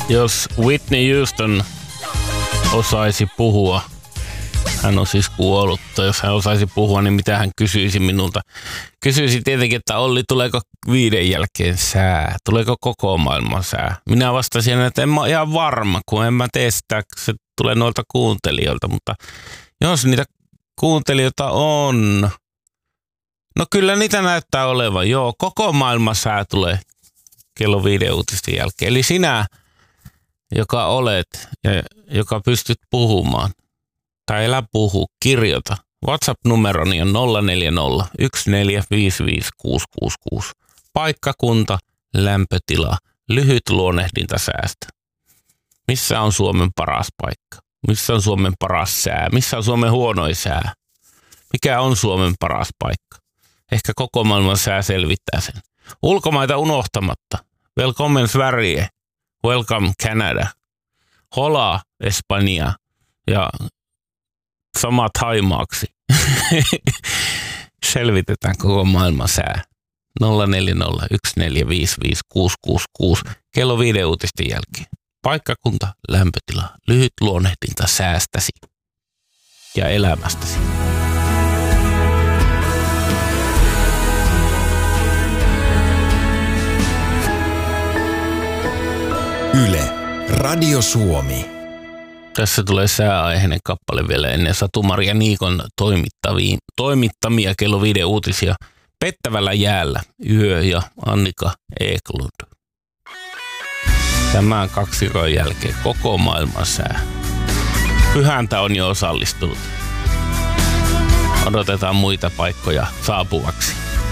Jos Whitney Houston osaisi puhua, hän on siis kuollut, jos hän osaisi puhua, niin mitä hän kysyisi minulta? Kysyisi tietenkin, että Olli, tuleeko 5 jälkeen sää? Tuleeko koko maailman sää? Minä vastasin, että en mä ole ihan varma, kun en mä tee sitä, se tulee noilta kuuntelijoilta, mutta jos niitä kuuntelijoita on, no kyllä niitä näyttää olevan, joo, koko maailman sää tulee kello 5 uutisten jälkeen. Eli sinä, joka olet ja joka pystyt puhumaan, tai älä puhu, kirjoita. WhatsApp-numeroni on 040 1455 666. Paikkakunta, lämpötila, lyhyt luonnehdinta säästä. Missä on Suomen paras paikka? Missä on Suomen paras sää? Missä on Suomen huonoin sää? Mikä on Suomen paras paikka? Ehkä koko maailman sää selvittää sen. Ulkomaita unohtamatta. Welcome Sverige. Welcome Canada. Hola Espanja. Ja sama Taimaaksi. Selvitetään koko maailman sää. 040 1455 666. Kello 5 uutisten jälkeen. Paikkakunta, lämpötila, lyhyt luonnehdinta säästäsi ja elämästäsi. Yle, Radio Suomi. Tässä tulee sääaiheinen kappale vielä ennen Satu-Maria Niikon toimittamia kello 5 uutisia. Pettävällä jäällä, Yö ja Annika Eklund. Tämän kaksikon jälkeen koko maailman sää. Pyhäntä on jo osallistunut. Odotetaan muita paikkoja saapuvaksi.